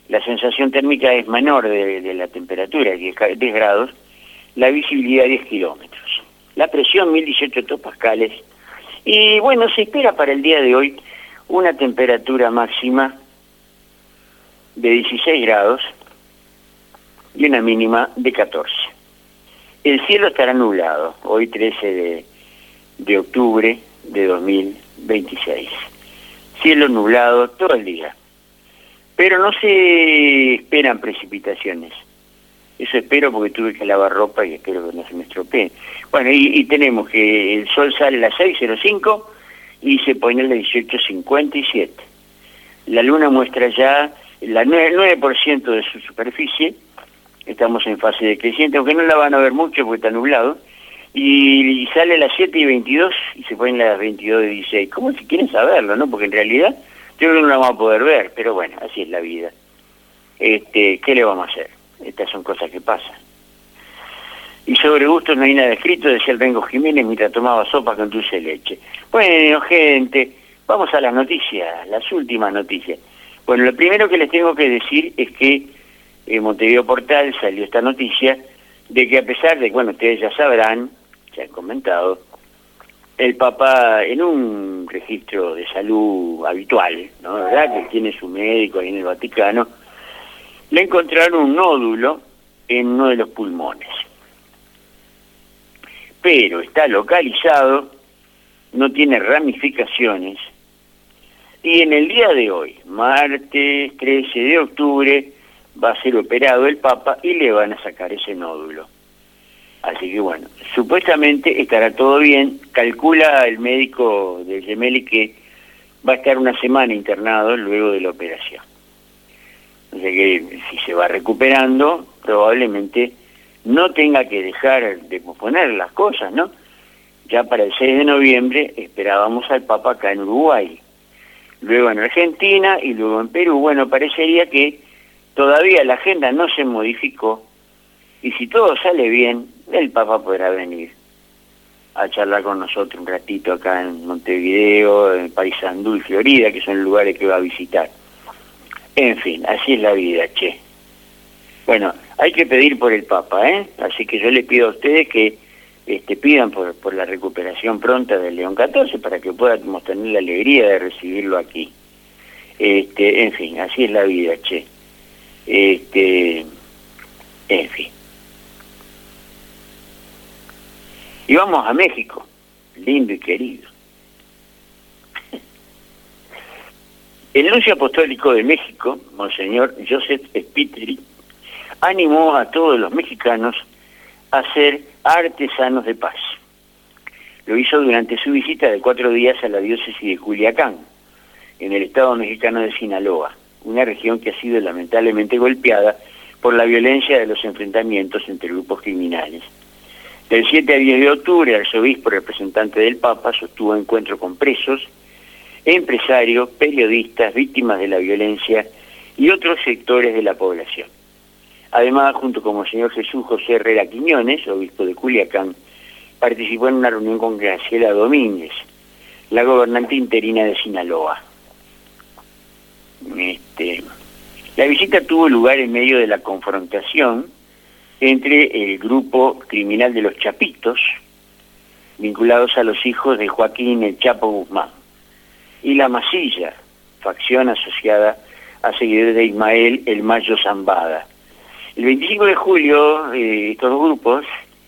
la sensación térmica es menor de la temperatura, 10 grados, la visibilidad 10 kilómetros. La presión 1018 hectopascales. Y bueno, se espera para el día de hoy una temperatura máxima de 16 grados y una mínima de 14. El cielo estará nublado, hoy 13 de octubre de 2026. Cielo nublado todo el día. Pero no se esperan precipitaciones. Eso espero porque tuve que lavar ropa y espero que no se me estropee. Bueno, y tenemos que el sol sale a las 6:05 y se pone a las 18:57. La luna muestra ya el 9% de su superficie. Estamos en fase decreciente, aunque no la van a ver mucho porque está nublado. Y sale a las 7:22 y se pone a las 22:16. ¿Cómo si quieren saberlo, no? Porque en realidad yo creo que no la vamos a poder ver, pero bueno, así es la vida. ¿Qué le vamos a hacer? Estas son cosas que pasan. Y sobre gustos no hay nada escrito, decía el Rengo Jiménez mientras tomaba sopa con dulce de leche. Bueno, gente, vamos a las noticias, las últimas noticias. Bueno, lo primero que les tengo que decir es que en Montevideo Portal salió esta noticia de que a pesar de, bueno, ustedes ya sabrán, ya han comentado, el Papa en un registro de salud habitual, ¿no? ¿Verdad? Que tiene su médico ahí en el Vaticano, le encontraron un nódulo en uno de los pulmones. Pero está localizado, no tiene ramificaciones, y en el día de hoy, martes 13 de octubre, va a ser operado el Papa y le van a sacar ese nódulo. Así que bueno, supuestamente estará todo bien. Calcula el médico del Gemelli que va a estar una semana internado luego de la operación. O sea que si se va recuperando, probablemente no tenga que dejar de posponer las cosas, ¿no? Ya para el 6 de noviembre esperábamos al Papa acá en Uruguay, luego en Argentina y luego en Perú. Bueno, parecería que todavía la agenda no se modificó y si todo sale bien, el Papa podrá venir a charlar con nosotros un ratito acá en Montevideo, en Paysandú y Florida, que son lugares que va a visitar. En fin, así es la vida, che. Bueno, hay que pedir por el Papa, ¿eh? Así que yo le pido a ustedes que pidan por la recuperación pronta del León XIV para que podamos tener la alegría de recibirlo aquí. En fin, así es la vida, che. En fin. Y vamos a México, lindo y querido. El nuncio apostólico de México, Monseñor Joseph Spiteri, animó a todos los mexicanos a ser artesanos de paz. Lo hizo durante su visita de 4 días a la diócesis de Culiacán, en el estado mexicano de Sinaloa, una región que ha sido lamentablemente golpeada por la violencia de los enfrentamientos entre grupos criminales. Del 7 al 10 de octubre, el arzobispo representante del Papa sostuvo encuentro con presos, empresarios, periodistas, víctimas de la violencia y otros sectores de la población. Además, junto con Monseñor Jesús José Herrera Quiñones, obispo de Culiacán, participó en una reunión con Graciela Domínguez, la gobernante interina de Sinaloa. La visita tuvo lugar en medio de la confrontación entre el grupo criminal de los Chapitos, vinculados a los hijos de Joaquín El Chapo Guzmán, y la Masilla, facción asociada a seguidores de Ismael El Mayo Zambada. El 25 de julio estos dos grupos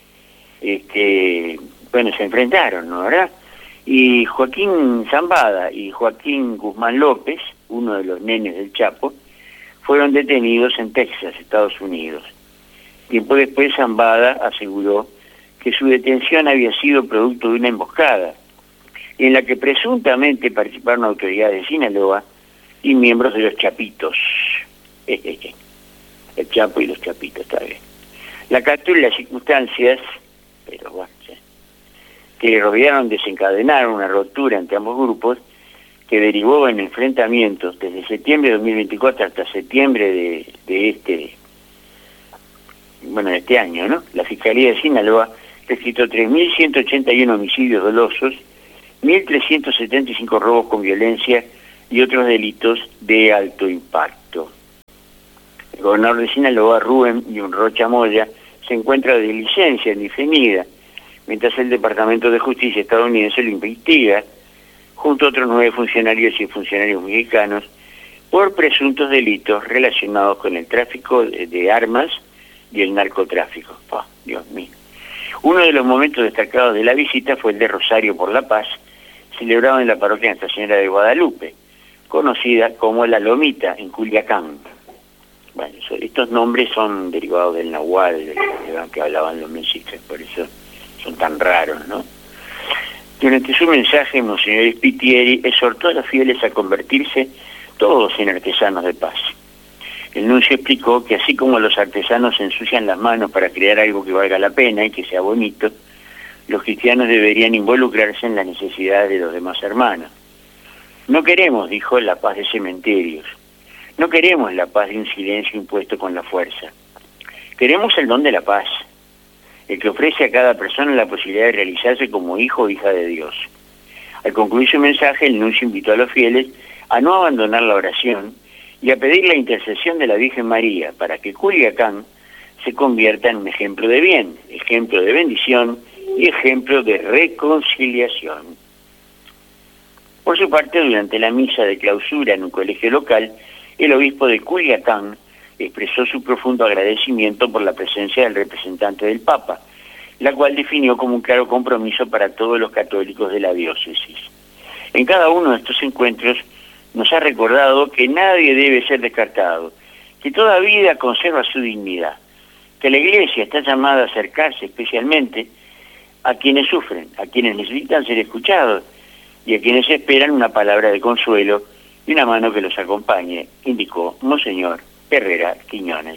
se enfrentaron, ¿no, verdad? Y Joaquín Zambada y Joaquín Guzmán López, uno de los nenes del Chapo, fueron detenidos en Texas, Estados Unidos. Tiempo después Zambada aseguró que su detención había sido producto de una emboscada, en la que presuntamente participaron autoridades de Sinaloa y miembros de los Chapitos. El Chapo y los Chapitos, está bien. La captura y las circunstancias, pero bueno, que rodearon desencadenaron una ruptura entre ambos grupos que derivó en enfrentamientos desde septiembre de 2024 hasta septiembre de este año, ¿no? La Fiscalía de Sinaloa registró 3.181 homicidios dolosos, 1.375 robos con violencia y otros delitos de alto impacto. gobernador de Sinaloa, Rubén Rocha Moya, se encuentra de licencia indefinida, mientras el Departamento de Justicia estadounidense lo investiga, junto a otros 9 funcionarios y funcionarios mexicanos, por presuntos delitos relacionados con el tráfico de armas y el narcotráfico. Oh, Dios mío. Uno de los momentos destacados de la visita fue el de Rosario por la Paz, celebrado en la parroquia Nuestra Señora de Guadalupe, conocida como La Lomita, en Culiacán. Bueno, estos nombres son derivados del nahual, del que hablaban los mexicas, por eso son tan raros, ¿no? Durante su mensaje, Monseñor Spitieri exhortó a los fieles a convertirse todos en artesanos de paz. El nuncio explicó que así como los artesanos se ensucian las manos para crear algo que valga la pena y que sea bonito, los cristianos deberían involucrarse en las necesidades de los demás hermanos. No queremos, dijo, la paz de cementerios. No queremos la paz de un silencio impuesto con la fuerza. Queremos el don de la paz, el que ofrece a cada persona la posibilidad de realizarse como hijo o hija de Dios. Al concluir su mensaje, el nuncio invitó a los fieles a no abandonar la oración y a pedir la intercesión de la Virgen María para que Culiacán se convierta en un ejemplo de bien, ejemplo de bendición y ejemplo de reconciliación. Por su parte, durante la misa de clausura en un colegio local, el obispo de Culiacán expresó su profundo agradecimiento por la presencia del representante del Papa, la cual definió como un claro compromiso para todos los católicos de la diócesis. En cada uno de estos encuentros nos ha recordado que nadie debe ser descartado, que toda vida conserva su dignidad, que la Iglesia está llamada a acercarse especialmente a quienes sufren, a quienes necesitan ser escuchados y a quienes esperan una palabra de consuelo y una mano que los acompañe, indicó Monseñor Herrera Quiñones.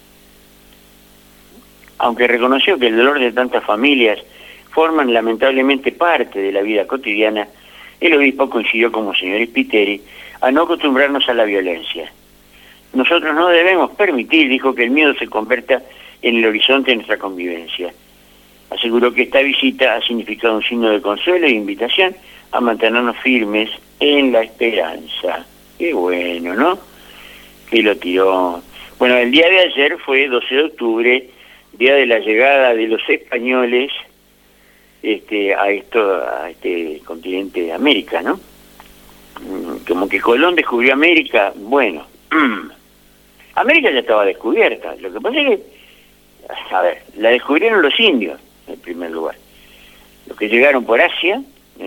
Aunque reconoció que el dolor de tantas familias forman lamentablemente parte de la vida cotidiana, el obispo coincidió con Monseñor Spiteri a no acostumbrarnos a la violencia. Nosotros no debemos permitir, dijo, que el miedo se convierta en el horizonte de nuestra convivencia. Aseguró que esta visita ha significado un signo de consuelo e invitación a mantenernos firmes en la esperanza. Qué bueno, ¿no? Que lo tiró. Bueno, el día de ayer fue 12 de octubre, día de la llegada de los españoles a este continente de América, ¿no? Como que Colón descubrió América. Bueno, América ya estaba descubierta. Lo que pasa es que, a ver, la descubrieron los indios, en primer lugar. Los que llegaron por Asia,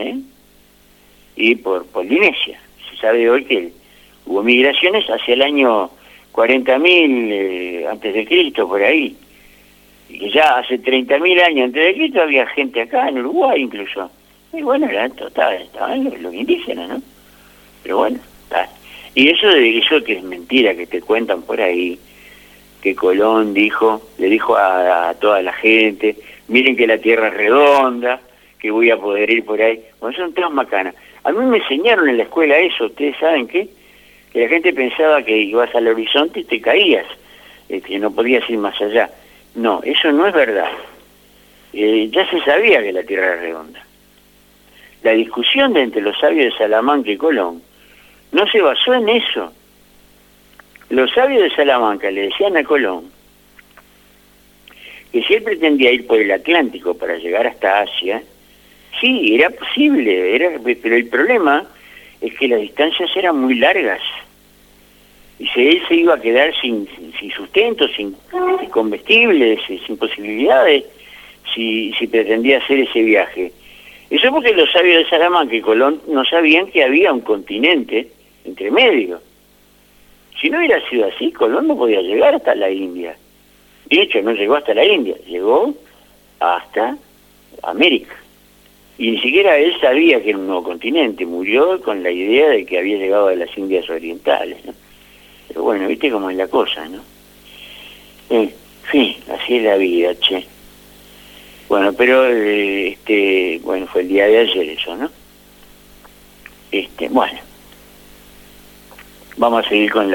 y por Polinesia. Se sabe hoy que hubo migraciones hacia el año 40.000 antes de Cristo, por ahí. Y que ya hace 30.000 años antes de Cristo había gente acá, en Uruguay incluso. Y bueno, estaban los indígenas, ¿no? Pero bueno, está. Y eso que es mentira, que te cuentan por ahí, que Colón le dijo a toda la gente, miren que la tierra es redonda, que voy a poder ir por ahí. Bueno, son todas macanas. A mí me enseñaron en la escuela eso, ¿ustedes saben qué? Que la gente pensaba que ibas al horizonte y te caías, que no podías ir más allá. No, eso no es verdad. Ya se sabía que la tierra era redonda. La discusión entre los sabios de Salamanca y Colón no se basó en eso. Los sabios de Salamanca le decían a Colón que si él pretendía ir por el Atlántico para llegar hasta Asia, sí, era posible, pero el problema es que las distancias eran muy largas. Y si él se iba a quedar sin sustento, sin combustibles, sin posibilidades, si pretendía hacer ese viaje. Eso porque los sabios de Salamanca y Colón no sabían que había un continente entre medio. Si no hubiera sido así, Colón no podía llegar hasta la India. De hecho, no llegó hasta la India, llegó hasta América. Y ni siquiera él sabía que era un nuevo continente, murió con la idea de que había llegado a las Indias Orientales, ¿no? Pero bueno, viste cómo es la cosa, ¿no? En fin, así es la vida, che. Bueno, pero, bueno, fue el día de ayer eso, ¿no? Bueno, vamos a seguir con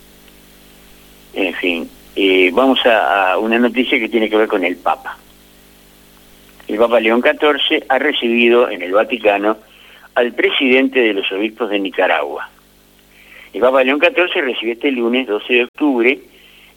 en fin, vamos a una noticia que tiene que ver con el Papa. El Papa León XIV ha recibido en el Vaticano al presidente de los obispos de Nicaragua. El Papa León XIV recibió este lunes, 12 de octubre,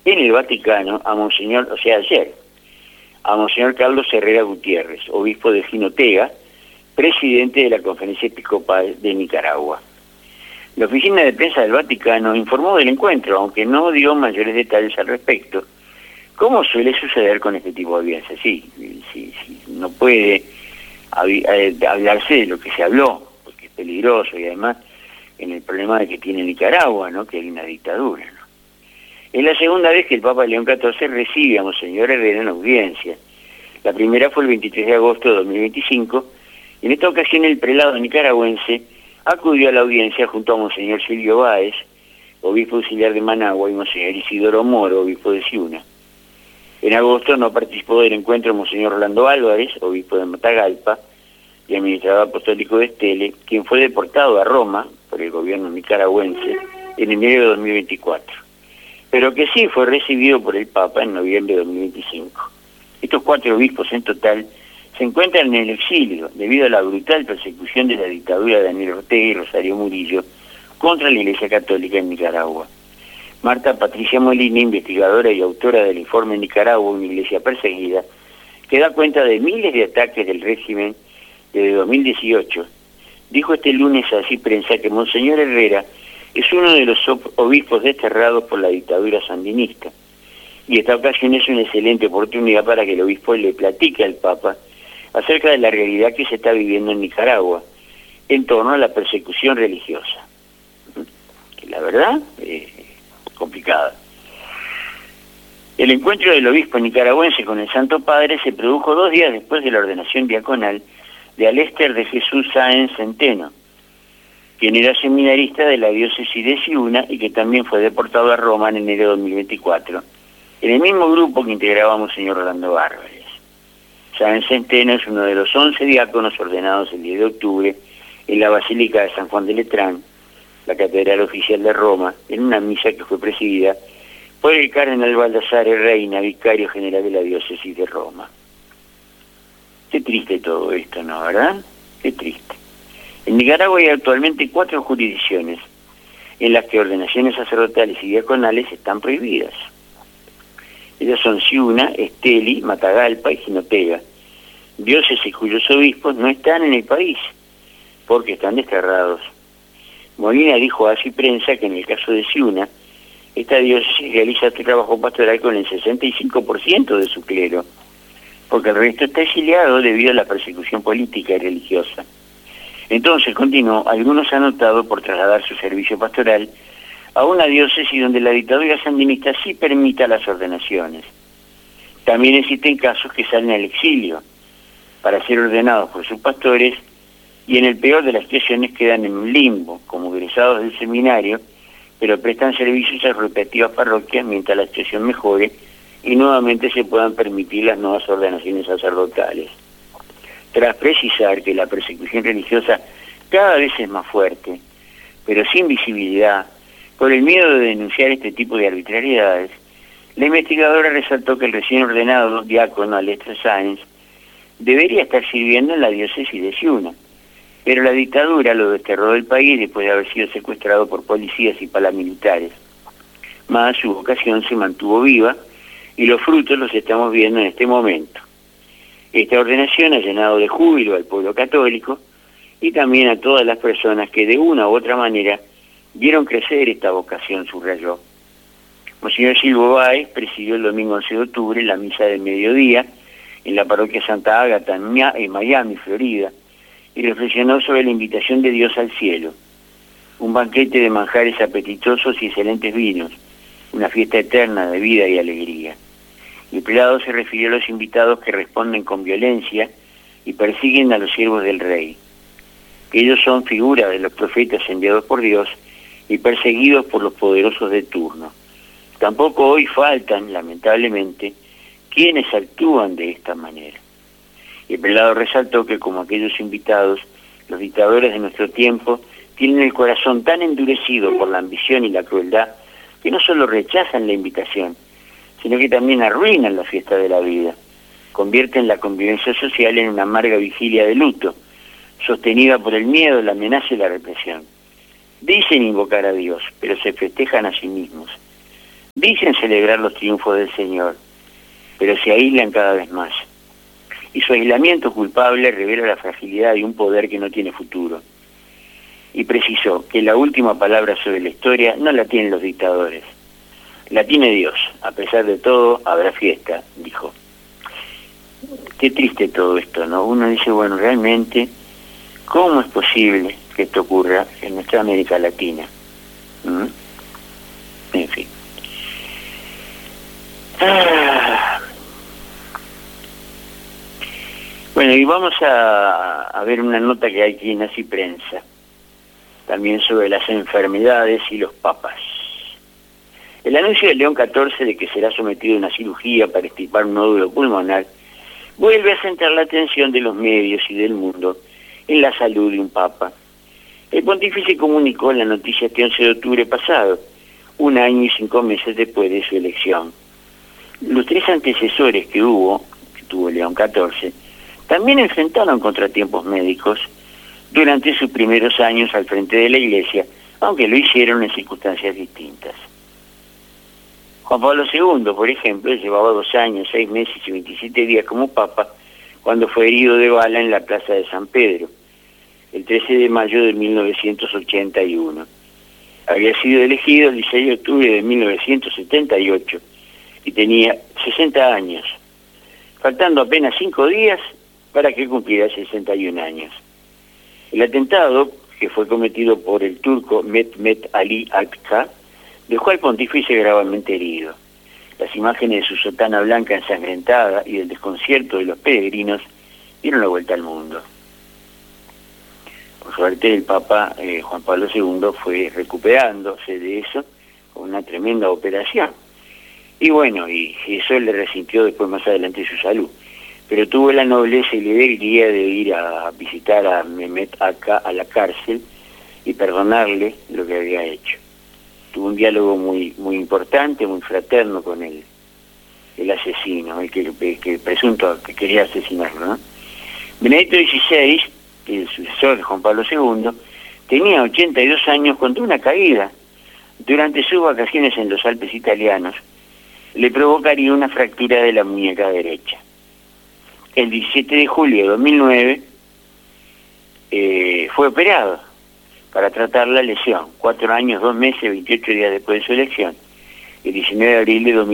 en el Vaticano a Monseñor, o sea, ayer, a Monseñor Carlos Herrera Gutiérrez, obispo de Jinotega, presidente de la Conferencia Episcopal de Nicaragua. La oficina de prensa del Vaticano informó del encuentro, aunque no dio mayores detalles al respecto, como suele suceder con este tipo de audiencias. Sí, no puede hablarse de lo que se habló, porque es peligroso, y además en el problema de que tiene Nicaragua, ¿no?, que hay una dictadura, ¿no? Es la segunda vez que el Papa León XIV recibe a Monseñor Herrera en audiencia. La primera fue el 23 de agosto de 2025, y en esta ocasión el prelado nicaragüense acudió a la audiencia junto a Monseñor Silvio Báez, obispo auxiliar de Managua, y Monseñor Isidoro Moro, obispo de Ciuna. En agosto no participó del encuentro Monseñor Orlando Álvarez, obispo de Matagalpa y administrador apostólico de Estele, quien fue deportado a Roma por el gobierno nicaragüense en enero de 2024, pero que sí fue recibido por el Papa en noviembre de 2025. Estos 4 obispos en total se encuentran en el exilio debido a la brutal persecución de la dictadura de Daniel Ortega y Rosario Murillo contra la Iglesia Católica en Nicaragua. Marta Patricia Molina, investigadora y autora del informe Nicaragua, una iglesia perseguida, que da cuenta de miles de ataques del régimen desde 2018, dijo este lunes a Así Prensa que Monseñor Herrera es uno de los obispos desterrados por la dictadura sandinista, y esta ocasión es una excelente oportunidad para que el obispo le platique al Papa acerca de la realidad que se está viviendo en Nicaragua en torno a la persecución religiosa, que la verdad complicada. El encuentro del obispo nicaragüense con el Santo Padre se produjo 2 días después de la ordenación diaconal de Alester de Jesús Sáenz Centeno, quien era seminarista de la diócesis de Ciuna y que también fue deportado a Roma en enero de 2024, en el mismo grupo que integraba Monseñor Orlando Álvarez. Sáenz Centeno es uno de los 11 diáconos ordenados el 10 de octubre en la Basílica de San Juan de Letrán, la Catedral Oficial de Roma, en una misa que fue presidida por el cardenal Baldassare Reina, vicario general de la diócesis de Roma. Qué triste todo esto, ¿no, verdad? Qué triste. En Nicaragua hay actualmente 4 jurisdicciones en las que ordenaciones sacerdotales y diaconales están prohibidas. Ellas son Ciuna, Esteli, Matagalpa y Jinotega, diócesis cuyos obispos no están en el país porque están desterrados. Molina dijo a Así Prensa que en el caso de Ciuna, esta diócesis realiza este trabajo pastoral con el 65% de su clero, porque el resto está exiliado debido a la persecución política y religiosa. Entonces, continuó, algunos han optado por trasladar su servicio pastoral a una diócesis donde la dictadura sandinista sí permita las ordenaciones. También existen casos que salen al exilio para ser ordenados por sus pastores y en el peor de las situaciones quedan en un limbo, como egresados del seminario, pero prestan servicios a sus respectivas parroquias mientras la situación mejore y nuevamente se puedan permitir las nuevas ordenaciones sacerdotales. Tras precisar que la persecución religiosa cada vez es más fuerte, pero sin visibilidad, por el miedo de denunciar este tipo de arbitrariedades, la investigadora resaltó que el recién ordenado diácono Alester Sáenz debería estar sirviendo en la diócesis de Ciuna, pero la dictadura lo desterró del país después de haber sido secuestrado por policías y paramilitares. Mas su vocación se mantuvo viva y los frutos los estamos viendo en este momento. Esta ordenación ha llenado de júbilo al pueblo católico y también a todas las personas que de una u otra manera vieron crecer esta vocación, subrayó. Monseñor Silvio Báez presidió el domingo 11 de octubre la misa del mediodía en la parroquia Santa Ágata en Miami, Florida, y reflexionó sobre la invitación de Dios al cielo, un banquete de manjares apetitosos y excelentes vinos, una fiesta eterna de vida y alegría. El prelado se refirió a los invitados que responden con violencia y persiguen a los siervos del rey, que ellos son figuras de los profetas enviados por Dios y perseguidos por los poderosos de turno. Tampoco hoy faltan, lamentablemente, quienes actúan de esta manera. El prelado resaltó que como aquellos invitados, los dictadores de nuestro tiempo tienen el corazón tan endurecido por la ambición y la crueldad que no solo rechazan la invitación, sino que también arruinan la fiesta de la vida, convierten la convivencia social en una amarga vigilia de luto, sostenida por el miedo, la amenaza y la represión. Dicen invocar a Dios, pero se festejan a sí mismos. Dicen celebrar los triunfos del Señor, pero se aíslan cada vez más. Y su aislamiento culpable revela la fragilidad de un poder que no tiene futuro. Y precisó que la última palabra sobre la historia no la tienen los dictadores, la tiene Dios. A pesar de todo, habrá fiesta, dijo. Qué triste todo esto, ¿no? Uno dice, bueno, realmente, ¿cómo es posible que esto ocurra en nuestra América Latina? En fin. Bueno, y vamos a ver una nota que hay aquí en Así Prensa, también sobre las enfermedades y los papas. El anuncio de León XIV de que será sometido a una cirugía para extirpar un nódulo pulmonar vuelve a centrar la atención de los medios y del mundo en la salud de un papa. El pontífice comunicó la noticia este 11 de octubre pasado, 1 año y 5 meses después de su elección. Los 3 antecesores que tuvo León XIV, también enfrentaron contratiempos médicos durante sus primeros años al frente de la Iglesia, aunque lo hicieron en circunstancias distintas. Juan Pablo II, por ejemplo, llevaba 2 años, 6 meses y 27 días como papa cuando fue herido de bala en la Plaza de San Pedro, el 13 de mayo de 1981. Había sido elegido el 16 de octubre de 1978 y tenía 60 años, faltando apenas 5 días para que cumpliera 61 años. El atentado, que fue cometido por el turco Mehmet Ali Akça, dejó al pontífice gravemente herido. Las imágenes de su sotana blanca ensangrentada y del desconcierto de los peregrinos dieron la vuelta al mundo. Por suerte el Papa Juan Pablo II fue recuperándose de eso con una tremenda operación. Y bueno, y eso le resintió después más adelante su salud. Pero tuvo la nobleza y la alegría de ir a visitar a Mehmet Akça a la cárcel y perdonarle lo que había hecho. Tuvo un diálogo muy importante, muy fraterno con el asesino, el presunto que quería asesinarlo, ¿no? Benedicto XVI, el sucesor de Juan Pablo II, tenía 82 años cuando una caída durante sus vacaciones en los Alpes italianos le provocaría una fractura de la muñeca derecha. El 17 de julio de 2009 fue operado para tratar la lesión, 4 años, 2 meses, 28 días después de su elección, el 19 de abril de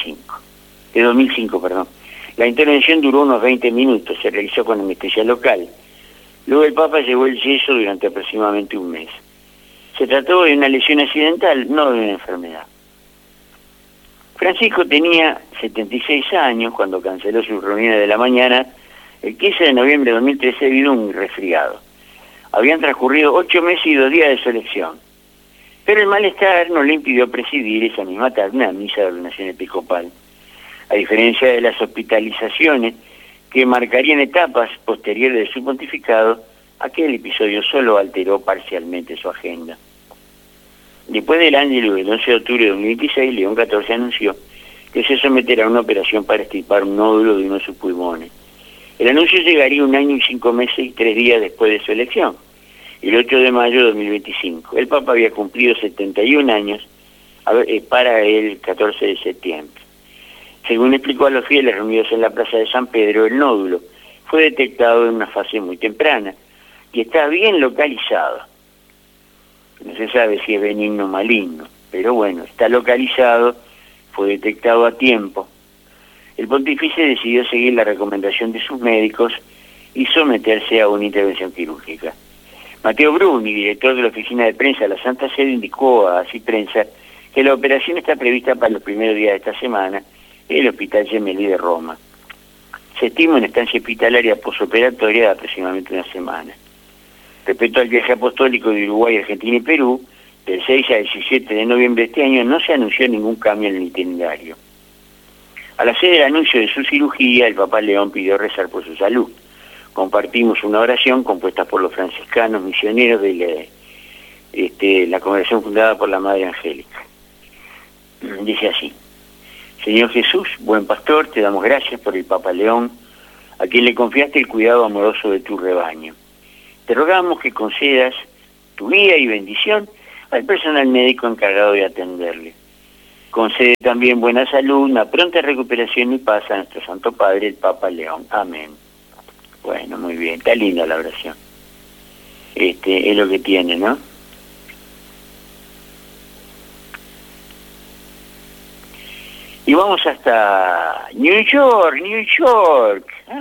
2005, perdón. La intervención duró unos 20 minutos, se realizó con anestesia local. Luego el Papa llevó el yeso durante aproximadamente un mes. Se trató de una lesión accidental, no de una enfermedad. Francisco tenía 76 años cuando canceló sus reuniones de la mañana el 15 de noviembre de 2013 debido a un resfriado. Habían transcurrido 8 meses y 2 días de su elección, pero el malestar no le impidió presidir esa misma tarde una misa de ordenación episcopal. A diferencia de las hospitalizaciones que marcarían etapas posteriores de su pontificado, aquel episodio solo alteró parcialmente su agenda. Después del ángelus del 11 de octubre de 2026, León XIV anunció que se someterá a una operación para extirpar un nódulo de uno de sus pulmones. El anuncio llegaría 1 año y 5 meses y 3 días después de su elección, el 8 de mayo de 2025. El Papa había cumplido 71 años para el 14 de septiembre. Según explicó a los fieles reunidos en la Plaza de San Pedro, el nódulo fue detectado en una fase muy temprana y está bien localizado. No se sabe si es benigno o maligno, pero bueno, está localizado, fue detectado a tiempo. El pontífice decidió seguir la recomendación de sus médicos y someterse a una intervención quirúrgica. Matteo Bruni, director de la oficina de prensa de la Santa Sede, indicó a Así Prensa que la operación está prevista para los primeros días de esta semana en el Hospital Gemelli de Roma. Se estima una estancia hospitalaria posoperatoria de aproximadamente 1 semana. Respecto al viaje apostólico de Uruguay, Argentina y Perú, del 6 al 17 de noviembre de este año, no se anunció ningún cambio en el itinerario. Al hacer el anuncio de su cirugía, el Papa León pidió rezar por su salud. Compartimos una oración compuesta por los franciscanos misioneros de la congregación fundada por la Madre Angélica. Dice así: Señor Jesús, buen pastor, te damos gracias por el Papa León, a quien le confiaste el cuidado amoroso de tu rebaño. Te rogamos que concedas tu guía y bendición al personal médico encargado de atenderle. concede también buena salud, una pronta recuperación y paz a nuestro Santo Padre, el Papa León. Amén. Bueno, muy bien, está linda la oración. Es lo que tiene, ¿no? Y vamos hasta New York, New York.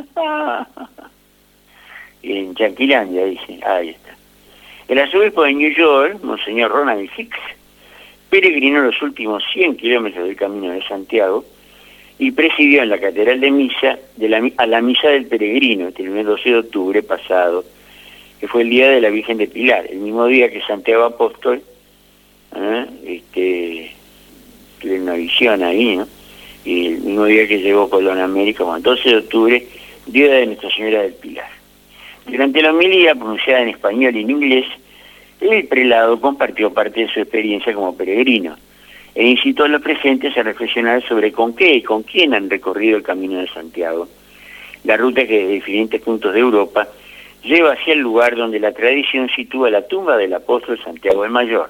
En Yanquilandia, dice. Ahí está. El arzobispo de New York, Monseñor Ronald Hicks, peregrinó los últimos 100 kilómetros del Camino de Santiago y presidió en la Catedral de Misa a la Misa del Peregrino, el 12 de octubre pasado, que fue el día de la Virgen de Pilar, el mismo día que Santiago Apóstol, tuve una visión ahí, ¿no? Y el mismo día que llegó Colón a América, como el 12 de octubre, día de Nuestra Señora del Pilar. Durante la homilía, pronunciada en español y en inglés, el prelado compartió parte de su experiencia como peregrino e incitó a los presentes a reflexionar sobre con qué y con quién han recorrido el Camino de Santiago, la ruta que desde diferentes puntos de Europa lleva hacia el lugar donde la tradición sitúa la tumba del apóstol Santiago el Mayor.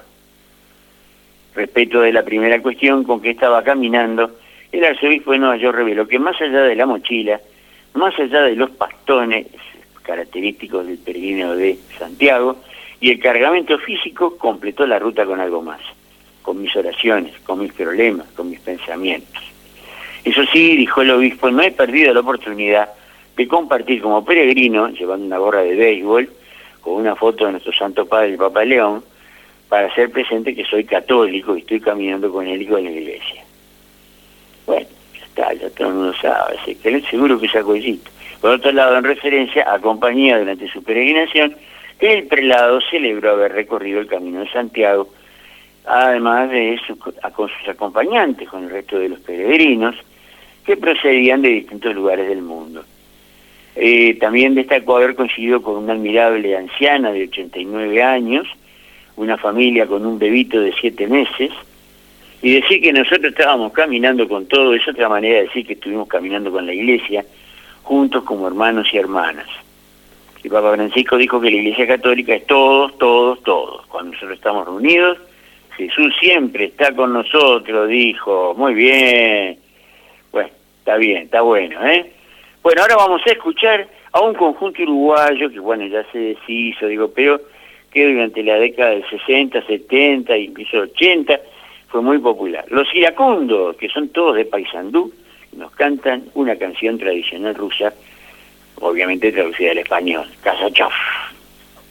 Respecto de la primera cuestión, con que estaba caminando, el arzobispo de Nueva York reveló que más allá de la mochila, más allá de los bastones característicos del peregrino de Santiago y el cargamento físico, completó la ruta con algo más, con mis oraciones, con mis problemas, con mis pensamientos. Eso sí, dijo el obispo, no he perdido la oportunidad de compartir como peregrino, llevando una gorra de béisbol, con una foto de nuestro Santo Padre, el Papa León, para hacer presente que soy católico y estoy caminando con él y con la iglesia. Bueno, ya todo el mundo sabe, seguro que sacó el hito. Por otro lado, en referencia, acompañado durante su peregrinación, el prelado celebró haber recorrido el Camino de Santiago, además de con sus acompañantes, con el resto de los peregrinos, que procedían de distintos lugares del mundo. También destacó haber coincidido con una admirable anciana de 89 años, una familia con un bebito de 7 meses, y decir que nosotros estábamos caminando con todo, es otra manera de decir que estuvimos caminando con la iglesia, juntos como hermanos y hermanas. El Papa Francisco dijo que la Iglesia Católica es todos, todos, todos. Cuando nosotros estamos reunidos, Jesús siempre está con nosotros, dijo. Muy bien. Bueno, está bien, está bueno, ¿eh? Bueno, ahora vamos a escuchar a un conjunto uruguayo que, bueno, ya se deshizo, pero que durante la década del 60, 70, incluso 80, fue muy popular. Los iracundos, que son todos de Paysandú, nos cantan una canción tradicional rusa, obviamente traducida al español, Kasachov.